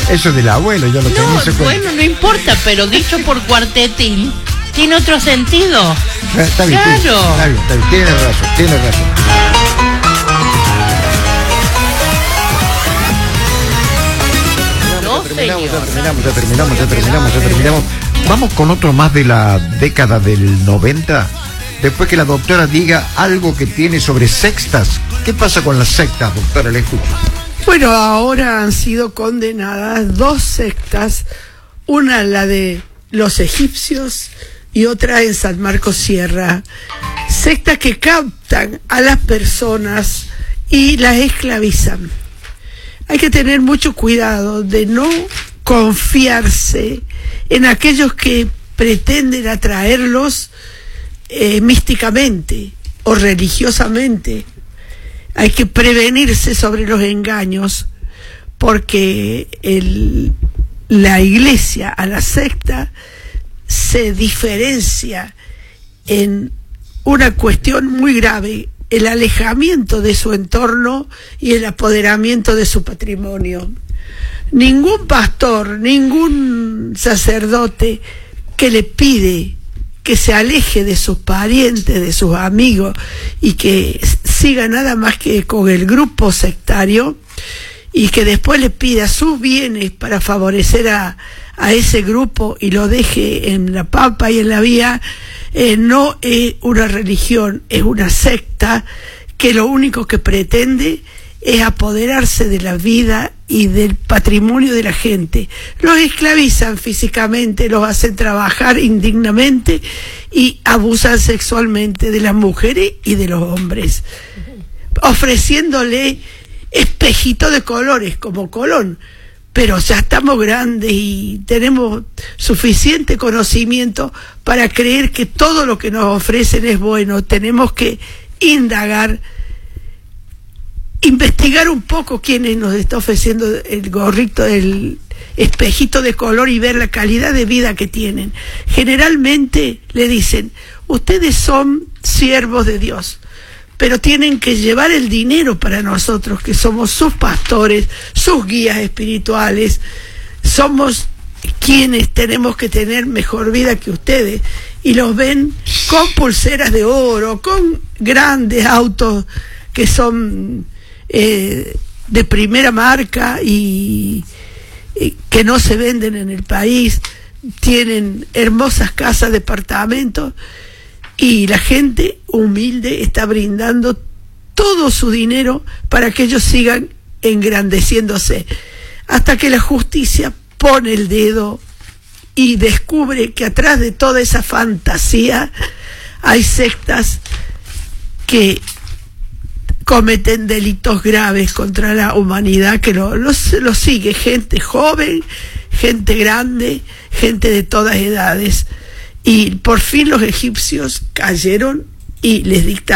Eso del abuelo, yo lo tenía. No, bueno, no importa, pero dicho por Cuartetín, tiene otro sentido. Está bien, claro. Está bien, tiene razón. Terminamos. Vamos con otro más de la década del 90. Después que la doctora diga algo que tiene sobre sectas. ¿Qué pasa con las sectas, doctora? Le escucho. Bueno, ahora han sido condenadas 2 sectas, una la de los egipcios y otra en San Marcos Sierra. Sectas que captan a las personas y las esclavizan. Hay que tener mucho cuidado de no confiarse en aquellos que pretenden atraerlos místicamente o religiosamente. Hay que prevenirse sobre los engaños, porque la iglesia a la secta se diferencia en una cuestión muy grave: el alejamiento de su entorno y el apoderamiento de su patrimonio. Ningún pastor, ningún sacerdote que le pide que se aleje de sus parientes, de sus amigos, y que siga nada más que con el grupo sectario, y que después le pida sus bienes para favorecer a ese grupo y lo deje en la pampa y en la vía, no es una religión, es una secta que lo único que pretende es apoderarse de la vida y del patrimonio de la gente. Los esclavizan físicamente, los hacen trabajar indignamente y abusan sexualmente de las mujeres y de los hombres, ofreciéndole espejitos de colores como Colón. Pero ya estamos grandes y tenemos suficiente conocimiento para creer que todo lo que nos ofrecen es bueno. Tenemos que indagar, investigar un poco quién nos está ofreciendo el gorrito, el espejito de color, y ver la calidad de vida que tienen. Generalmente le dicen: ustedes son siervos de Dios, pero tienen que llevar el dinero para nosotros, que somos sus pastores, sus guías espirituales. Somos quienes tenemos que tener mejor vida que ustedes. Y los ven con pulseras de oro, con grandes autos que son de primera marca y que no se venden en el país. Tienen hermosas casas, departamentos, y la gente humilde está brindando todo su dinero para que ellos sigan engrandeciéndose, hasta que la justicia pone el dedo y descubre que atrás de toda esa fantasía hay sectas que cometen delitos graves contra la humanidad, que lo sigue gente joven, gente grande, gente de todas edades. Y por fin los egipcios cayeron y les dictaron